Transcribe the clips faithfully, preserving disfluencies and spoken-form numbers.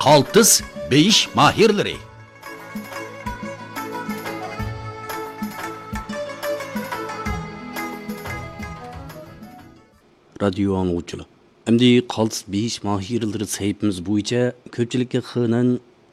Qaltis beyish mahirlari. Radio anlıqçılar. Endi qaltis beyish mahirlari saytimiz bo'yicha ko'pchilikka xinan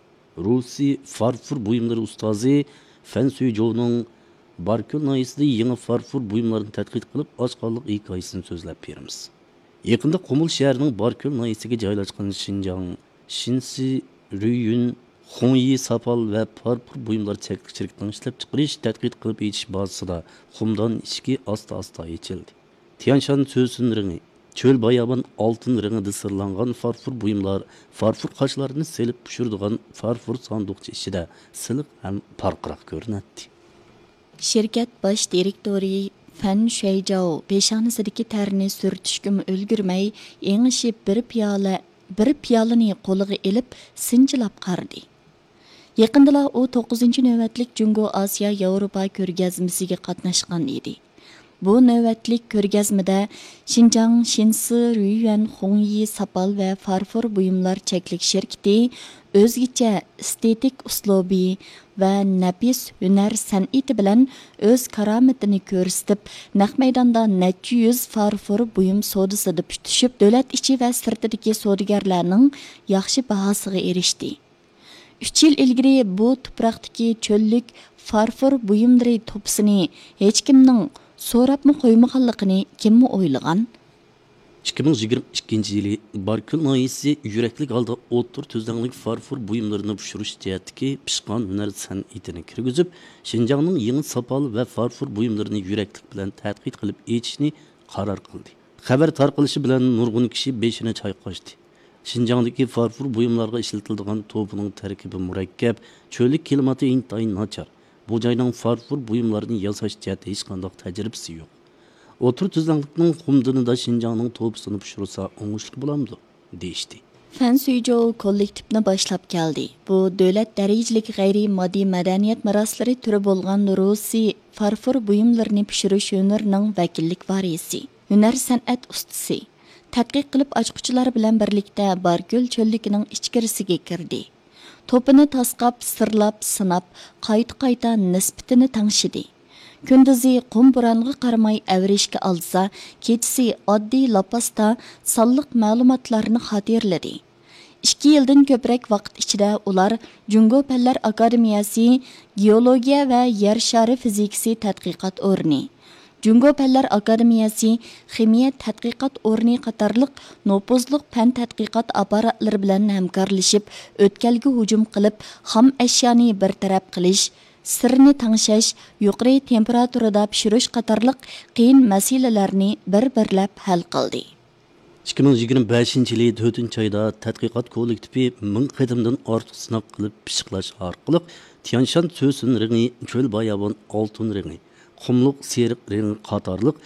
Rusi farfur buyumlari ustozi Fan Suyjou'nun Barkul noyasida yangi farfur buyumlarini tadqiq qilib oshqonliq hikoyasini so'zlab beramiz. Yaqinda Qumul shahrining Barkul noyasiga joylashgan Xinjiang Shinsi Ruyun Xongyi Sapal va farfur buyumlar cheklik shirkatining ishlab chiqarish tadqiq qilib yetish bazasida xumdan ishki asta-asta yechildi. Tianshan so'sinringi çöl bayaban altın rengide sırlangan farfur buyumlar, farfur qaşlarını selip pişirdiğen farfur sandıqçı içinde sılık hem parqıraq görünetdi. Şirket baş direktori Fan Suyjou peşanısidagi terini sürtüşküm ülgürmey, eňişip bir piyala, bir piyalını qo'liga elip sinchilab qardi. Yaqindala o to'qqizinchi navbatlik Jungo Asiya Yevropa ko'rgazmasiga qatnashgan edi. Bu növbətlik ko'rgazmada Xinjiang Shinsi Ruyuan Xongyi Sapal ve farfur buyumlar çeklik şirketi özgüçe estetik uslubi ve nefis hüner san'ati bilan öz karametini ko'rsatib, naq maydonda necha yüz farfur buyum sodasida pishib, davlat ichi va sirtidagi savdogarlarning yaxshi bahosiga erishdi. uch yil ilgari bu tuproqdagi cho'llik farfur buyumlari to'psini hech kimning so'rabmi qo'ymaganligini kimmi o'ylagan? ikki ming yigirma ikkinchi yili Barkul noyasi yuraklik holda o'ttir tuzdanlik farfur buyumlarini pishirish jihatdagi pishqon hunar san'atini kirgizib, Xinjiangning yangi sapal va farfur buyumlarini yuraklik bilan tadqiq qilib yetishni qaror qildi. Xabar tarqalishi bilan nurg'un kishi beshini chayqashdi. Xinjiangdagi farfur buyumlarga ishlatiladigan to'pining tarkibi murakkab, cho'llik klimati intayin nachar. Bu joyning farfur buyumlarini yasash jihati hech qanday tajribasi yo'q. O'tir tuzlanlikning xumdinida Xinjiangning to'pisini pishirsa o'ngishli bo'lamdi, deyishdi. Fan Suyjou kollektivni boshlab keldi. Bu davlat darajalik g'ayri moddiy madaniyat meroslari turi bo'lgan Rusi farfur buyumlarini pishirish hunarining vakillik varisi, hunar san'at ustasi. Tadqiq qilib ochquchilar bilan birlikda Barkul cho'lligining ichkarisiga kirdi. To'pini tasqab, sirlab, sinab, qayta-qayta nisbatini tangshidi. Kunduzi qum buranga qaramay avrishga alsa, kechisi oddiy lapasda sonliq ma'lumotlarni xotirladi. ikki yildan ko'proq vaqt ichida ular Jungo Fanlar Akademiyasi geologiya va yer shari fizikasi tadqiqot o'rni, Jungo Fanlar Akademiyasi ximiya tadqiqot o'rni qatorliq nopuzliq fan tadqiqot aparatlari bilan hamkorlashib, o'tkalga hujum qilib, xom ashyoni bartaraf qilish, sirni tangshash, yuqori temperaturada pishirish qatorliq qiyin masalalarni bir-birlab hal qildi. ikki ming yigirma beshinchi yili to'rtinchi oyda tadqiqot kollektivi ming qadamdan ortiq sinov qilib pishiqlash orqali Tianshan so'sin ringi, cho'l bayabon oltin ringi, qumluq seriq ringi qatorliq